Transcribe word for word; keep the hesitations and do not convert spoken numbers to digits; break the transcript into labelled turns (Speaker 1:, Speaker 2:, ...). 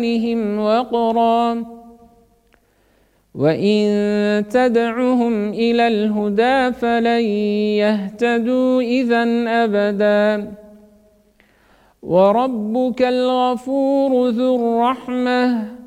Speaker 1: آذانهم وقرا وإن تدعهم إلى الهدى فلن يهتدوا إذا أبدا وربك الغفور ذو الرحمة